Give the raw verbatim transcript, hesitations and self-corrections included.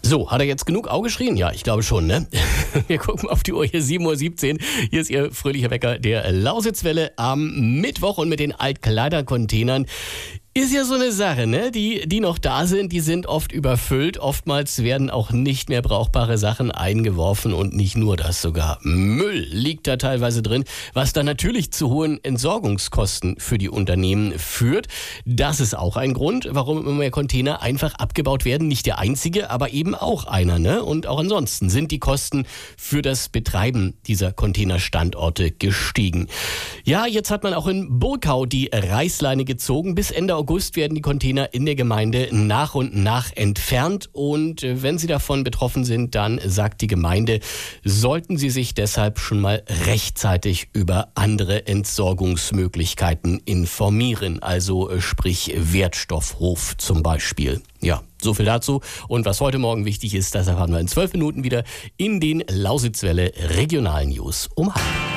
So, hat er jetzt genug Au geschrien? Ja, ich glaube schon, ne? Wir gucken auf die Uhr, hier sieben Uhr siebzehn. Hier ist Ihr fröhlicher Wecker der Lausitzwelle am Mittwoch und mit den Altkleidercontainern. Ist ja so eine Sache, ne? Die, die noch da sind, die sind oft überfüllt. Oftmals werden auch nicht mehr brauchbare Sachen eingeworfen und nicht nur das, sogar Müll liegt da teilweise drin, was dann natürlich zu hohen Entsorgungskosten für die Unternehmen führt. Das ist auch ein Grund, warum immer mehr Container einfach abgebaut werden. Nicht der einzige, aber eben auch einer, ne? Und auch ansonsten sind die Kosten für das Betreiben dieser Containerstandorte gestiegen. Ja, jetzt hat man auch in Burkau die Reißleine gezogen. Bis Ende August werden die Container in der Gemeinde nach und nach entfernt und wenn Sie davon betroffen sind, dann sagt die Gemeinde, sollten Sie sich deshalb schon mal rechtzeitig über andere Entsorgungsmöglichkeiten informieren, also sprich Wertstoffhof zum Beispiel. Ja, so viel dazu. Und was heute Morgen wichtig ist, das erfahren wir in zwölf Minuten wieder in den Lausitzwelle Regionalnews um halb.